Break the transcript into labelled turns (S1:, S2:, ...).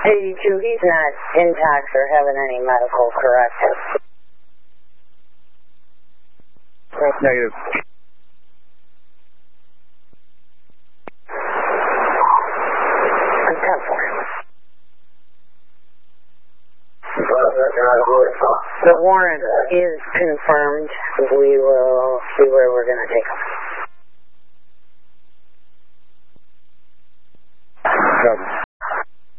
S1: 82, he's not intox or having any medical corrective.
S2: Negative.
S1: The warrant is confirmed. We will see where we're going to take him.